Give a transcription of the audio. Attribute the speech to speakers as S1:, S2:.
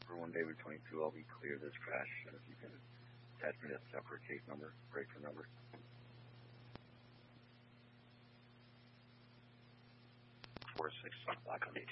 S1: For 1 David 22, I'll be clear this crash. If you can attach me that separate case number, breaker number.
S2: 46 Black on 18.